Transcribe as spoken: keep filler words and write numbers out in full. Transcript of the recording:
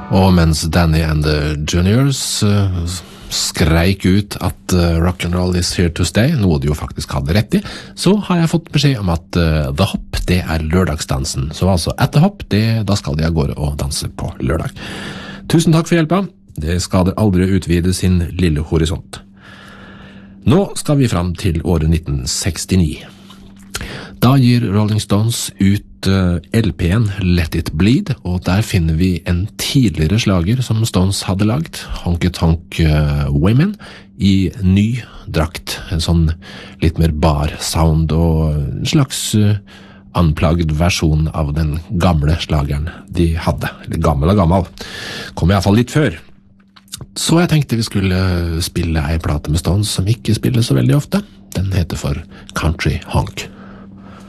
Og mens Danny and the Juniors uh, skreik ut at uh, rock and roll is here to stay, noe de jo faktisk hadde rett i, så har jeg fått beskjed om at uh, The Hop, det er lørdagsdansen. Så altså at The Hop, det, da skal de av gårde og danse på lørdag. Tusen takk for hjelpa. Det skader aldri å utvide sin lille horisont. Nå skal vi fram til året nitten sekstini. Da gir Rolling Stones ut uh, L P-en Let It Bleed, og der finner vi en tidligere slager som Stones hadde lagt, Honky Tonk uh, Women, i ny drakt. En sånn litt mer bar sound og en slags uh, unplugged versjon av den gamle slageren de hadde. Eller gammel og gammel. Kom i hvert fall litt før. Så jeg tenkte vi skulle spille ei plate med Stones som ikke spiller så veldig ofte. Den heter for Country Honk.